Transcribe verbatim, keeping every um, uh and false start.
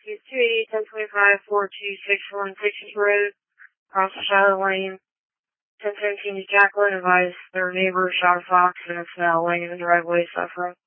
Rescue two eighty, ten twenty-five, four two six one Texas Road, across the Shadow Lane. ten seventeen to Jacqueline, advised their neighbor shot a fox and it's now laying in the driveway suffering.